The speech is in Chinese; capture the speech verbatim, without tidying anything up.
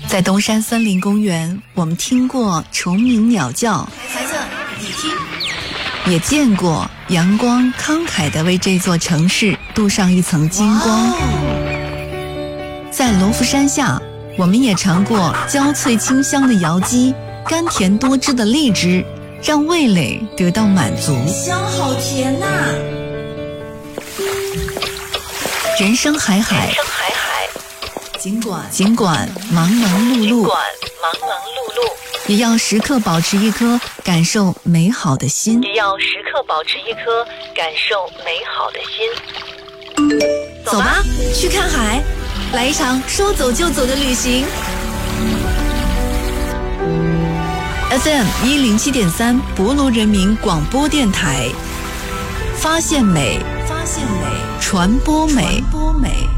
在东山森林公园，我们听过虫鸣鸟叫， 孩子，你听， 也见过阳光慷慨地为这座城市镀上一层金光。在罗浮山下，我们也尝过焦脆清香的瑶姬，甘甜多汁的荔枝，让味蕾得到满足。 香好甜呐、啊！ 人生海海， 人生海海， 尽管尽管忙忙碌碌， 尽管忙忙碌碌， 也要时刻保持一颗感受美好的心， 也要时刻保持一颗感受美好的心。 走吧，去看海，来一场说走就走的旅行。F M 一零七点三，博卢人民广播电台，发现美，发现美，传播美，传播美。